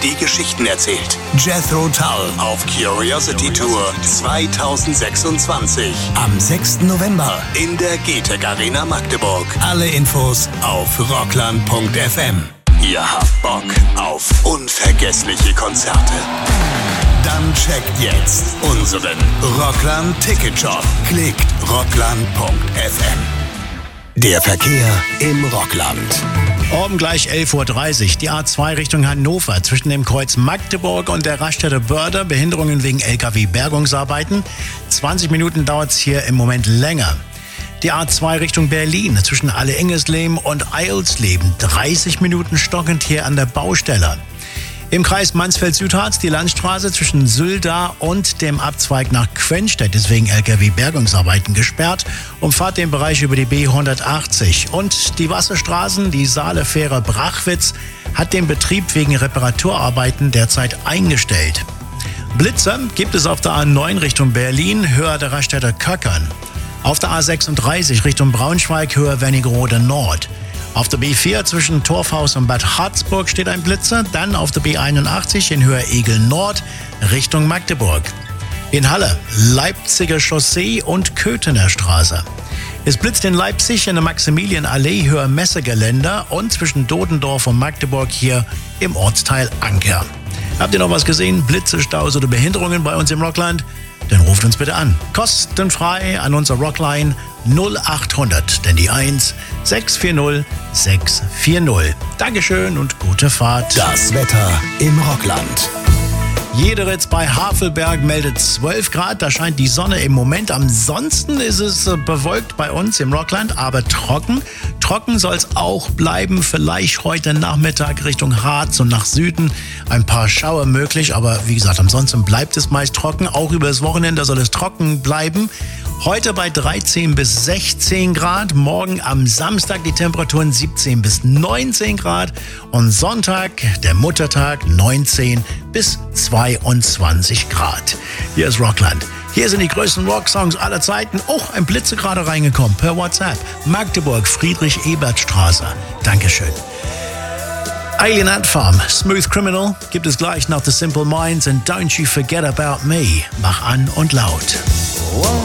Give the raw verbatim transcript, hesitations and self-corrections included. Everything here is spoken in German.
die Geschichten erzählt. Jethro Tull auf Curiosity Tour zweitausendsechsundzwanzig. Am sechsten November in der Getec Arena Magdeburg. Alle Infos auf rockland punkt f m. Ihr habt Bock auf unvergessliche Konzerte? Dann checkt jetzt unseren Rockland Ticket Shop. Klickt rockland punkt f m. Der Verkehr im Rockland. Oben gleich elf Uhr dreißig. Die A zwei Richtung Hannover zwischen dem Kreuz Magdeburg und der Raststätte Börde. Behinderungen wegen L K W-Bergungsarbeiten. zwanzig Minuten dauert es hier im Moment länger. Die A zwei Richtung Berlin zwischen Alle-Engesleben und Eilsleben. dreißig Minuten stockend hier an der Baustelle. Im Kreis Mansfeld-Südharz die Landstraße zwischen Sülda und dem Abzweig nach Quenstedt ist wegen L K W-Bergungsarbeiten gesperrt. Umfahrt den Bereich über die B hundertachtzig. Und die Wasserstraßen, die Saale-Fähre Brachwitz, hat den Betrieb wegen Reparaturarbeiten derzeit eingestellt. Blitzer gibt es auf der A neun Richtung Berlin, höher der Raststätte Köckern. Auf der A sechsunddreißig Richtung Braunschweig, höher Wernigerode Nord. Auf der B vier zwischen Torfhaus und Bad Harzburg steht ein Blitzer. Dann auf der B einundachtzig in Höhe Egel Nord Richtung Magdeburg. In Halle Leipziger Chaussee und Köthener Straße. Es blitzt in Leipzig in der Maximilianallee Höhe Messegeländer und zwischen Dodendorf und Magdeburg hier im Ortsteil Anker. Habt ihr noch was gesehen? Blitze, Staus oder Behinderungen bei uns im Rockland? Dann ruft uns bitte an. Kostenfrei an unser Rockline null achthundert, denn die eins sechs vier null sechs vier null. Dankeschön und gute Fahrt. Das Wetter im Rockland. Jederitz bei Havelberg meldet zwölf Grad, da scheint die Sonne im Moment. Ansonsten ist es bewölkt bei uns im Rockland, aber trocken. Trocken soll es auch bleiben, vielleicht heute Nachmittag Richtung Harz und nach Süden ein paar Schauer möglich. Aber wie gesagt, ansonsten bleibt es meist trocken. Auch über das Wochenende soll es trocken bleiben. Heute bei dreizehn bis sechzehn Grad, morgen am Samstag die Temperaturen siebzehn bis neunzehn Grad und Sonntag, der Muttertag, neunzehn bis zweiundzwanzig Grad. Hier ist Rockland. Hier sind die größten Rocksongs aller Zeiten. Oh, ein Blitze gerade reingekommen per WhatsApp. Magdeburg, Friedrich-Ebert-Straße. Dankeschön. Alien Ant Farm, Smooth Criminal gibt es gleich nach The Simple Minds und Don't You Forget About Me. Mach an und laut. Whoa.